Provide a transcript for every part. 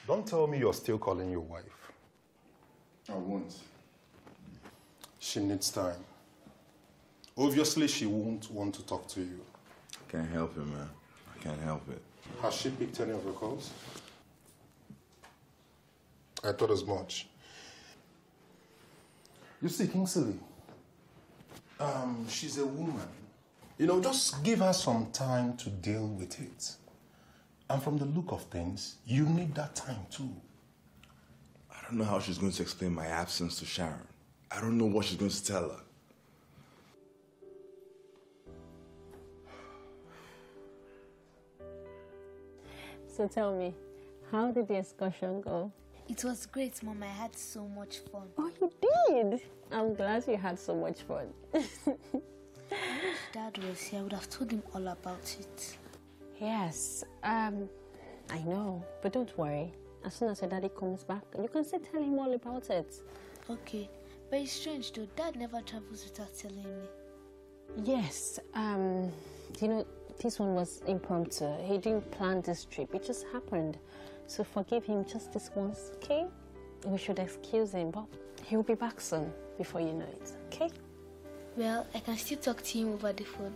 Don't tell me you're still calling your wife. I won't. She needs time. Obviously, she won't want to talk to you. I can't help it, man. I can't help it. Has she picked any of your calls? I thought as much. You see, Kingsley, she's a woman. You know, just give her some time to deal with it. And from the look of things, you need that time too. I don't know how she's going to explain my absence to Sharon. I don't know what she's going to tell her. So tell me, how did the excursion go? It was great, Mom. I had so much fun. Oh, you did? I'm glad you had so much fun. If Dad was here, I would have told him all about it. Yes, I know, but don't worry. As soon as your daddy comes back, you can still tell him all about it. Okay, but it's strange though. Dad never travels without telling me. Yes, you know, this one was impromptu. He didn't plan this trip. It just happened. So forgive him just this once, okay? We should excuse him, but he'll be back soon before you know it, okay? Well, I can still talk to him over the phone.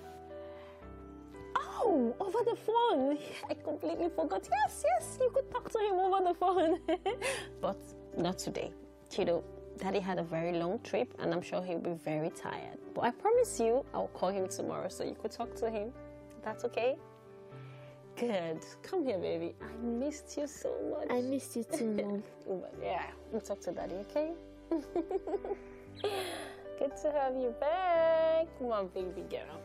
Oh, over the phone. I completely forgot. Yes, you could talk to him over the phone. But not today. Chido, Daddy had a very long trip and I'm sure he'll be very tired. But I promise you, I'll call him tomorrow so you could talk to him. That's okay? Good. Come here, baby. I missed you so much. I missed you too, Mom. But yeah, we'll talk to Daddy, okay? Good to have you back. Come on, baby girl.